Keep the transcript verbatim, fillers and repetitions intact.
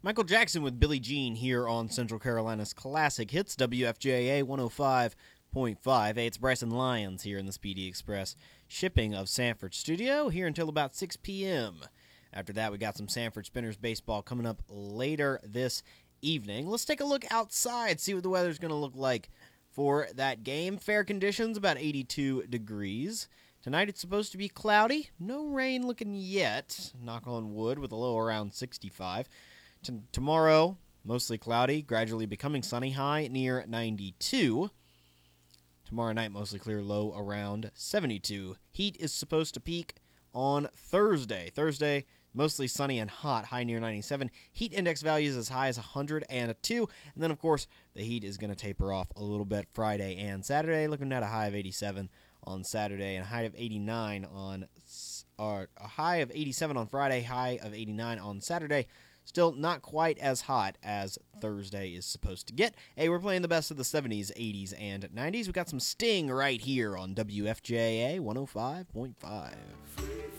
Michael Jackson with Billie Jean here on Central Carolina's Classic Hits, W F J A one oh five point five. Hey, it's Bryson Lyons here in the Speedy Express shipping of Sanford Studio here until about six p.m. After that, we got some Sanford Spinners baseball coming up later this evening. Let's take a look outside, see what the weather's going to look like for that game. Fair conditions, about eighty-two degrees. Tonight it's supposed to be cloudy. No rain looking yet, knock on wood, with a low around sixty-five. T- tomorrow, mostly cloudy, gradually becoming sunny, high near ninety-two. Tomorrow night, mostly clear, low around seventy-two. Heat is supposed to peak on Thursday. Thursday, mostly sunny and hot, high near ninety-seven. Heat index values as high as one hundred two. And then, of course, the heat is going to taper off a little bit Friday and Saturday, looking at a high of eighty-seven on Saturday and a high of eighty-nine on, or a high of eighty-seven on Friday, high of eighty-nine on Saturday. Still not quite as hot as Thursday is supposed to get. Hey, we're playing the best of the seventies, eighties, and nineties. We got some Sting right here on W F J A one oh five point five.